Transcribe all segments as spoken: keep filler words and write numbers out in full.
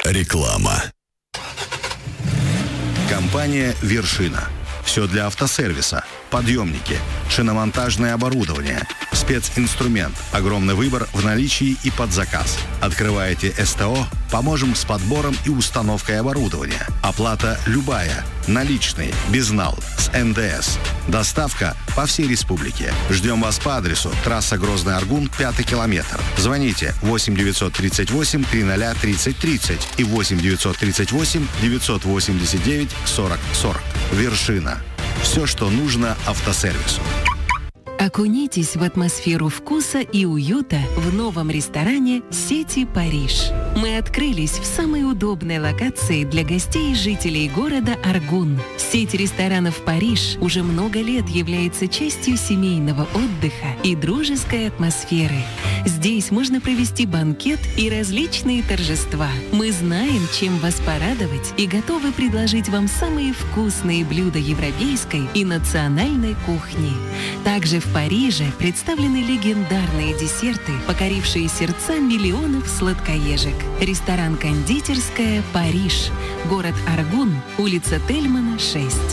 Реклама. Компания «Вершина». Все для автосервиса. Подъемники, шиномонтажное оборудование, специнструмент, огромный выбор в наличии и под заказ. Открываете СТО, поможем с подбором и установкой оборудования. Оплата любая, наличные, безнал, с эн дэ эс. Доставка по всей республике. Ждем вас по адресу трасса Грозный-Аргун, пятый километр. Звоните восемь девятьсот тридцать восемь триста тридцать тридцать и восемь девятьсот тридцать восемь девятьсот восемьдесят девять сорок сорок. «Вершина». Все, что нужно автосервису. Окунитесь в атмосферу вкуса и уюта в новом ресторане сети «Париж». Мы открылись в самой удобной локации для гостей и жителей города Аргун. Сеть ресторанов «Париж» уже много лет является частью семейного отдыха и дружеской атмосферы. Здесь можно провести банкет и различные торжества. Мы знаем, чем вас порадовать, и готовы предложить вам самые вкусные блюда европейской и национальной кухни. Также в В Париже представлены легендарные десерты, покорившие сердца миллионов сладкоежек. Ресторан «Кондитерская Париж», город Аргун, улица Тельмана, шесть.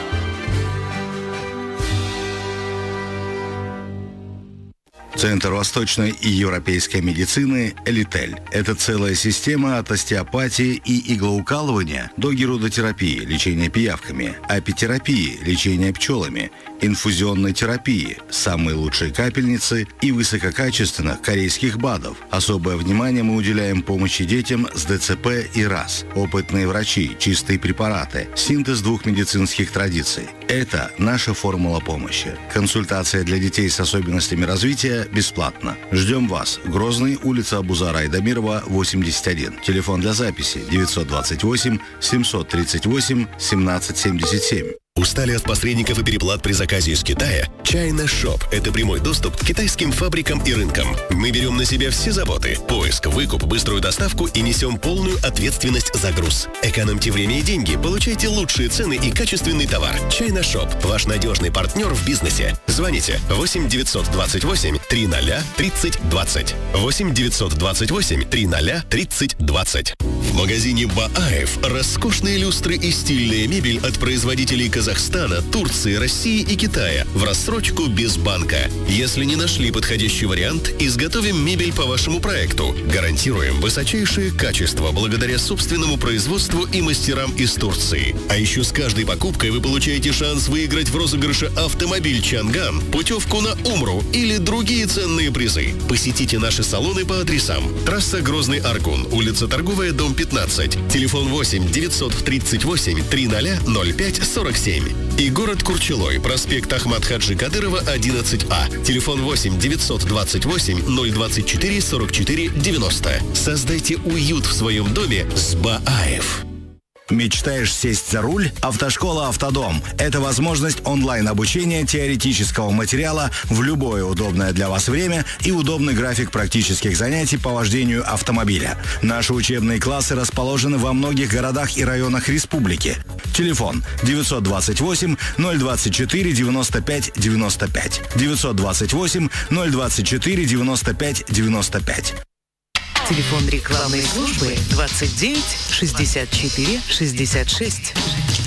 Центр восточной и европейской медицины «Элитель». Это целая система от остеопатии и иглоукалывания до герудотерапии, лечения пиявками, апитерапии, лечения пчелами, инфузионной терапии, самые лучшие капельницы и высококачественных корейских БАДов. Особое внимание мы уделяем помощи детям с дэ цэ пэ и РАС. Опытные врачи, чистые препараты, синтез двух медицинских традиций. Это наша формула помощи. Консультация для детей с особенностями развития бесплатно. Ждем вас. Грозный, улица Абузара Айдамирова, восемьдесят один. Телефон для записи девятьсот двадцать восемь семьсот тридцать восемь семнадцать семьдесят семь. Устали от посредников и переплат при заказе из Китая? China Shop – это прямой доступ к китайским фабрикам и рынкам. Мы берем на себя все заботы – поиск, выкуп, быструю доставку и несем полную ответственность за груз. Экономьте время и деньги, получайте лучшие цены и качественный товар. China Shop – ваш надежный партнер в бизнесе. Звоните восемь девятьсот двадцать восемь триста тридцать двадцать. восемь девятьсот двадцать восемь триста тридцать двадцать. В магазине Бааев роскошные люстры и стильная мебель от производителей Казахстана, Турции, России и Китая в рассрочку без банка. Если не нашли подходящий вариант, изготовим мебель по вашему проекту. Гарантируем высочайшее качество благодаря собственному производству и мастерам из Турции. А еще с каждой покупкой вы получаете шанс выиграть в розыгрыше автомобиль Чанган, путевку на Умру или другие ценные призы. Посетите наши салоны по адресам: трасса Грозный-Аргун, улица Торговая, дом пятнадцать, телефон восемь девятьсот тридцать восемь триста ноль пять сорок семь. И город Курчелой, проспект Ахмад Хаджи Кадырова, одиннадцать А, телефон восемь девятьсот двадцать восемь ноль двадцать четыре сорок четыре девяносто. Создайте уют в своем доме с Бааев. Мечтаешь сесть за руль? Автошкола «Автодом» – это возможность онлайн-обучения теоретического материала в любое удобное для вас время и удобный график практических занятий по вождению автомобиля. Наши учебные классы расположены во многих городах и районах республики. Телефон девятьсот двадцать восемь ноль двадцать четыре девяносто пять девяносто пять. девятьсот двадцать восемь ноль двадцать четыре девяносто пять девяносто пять. Телефон рекламной службы двадцать девять шестьдесят четыре шестьдесят шесть.